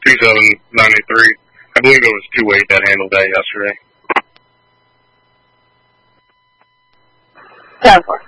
2793. I believe it was 2-8 that handled that yesterday. 10-4.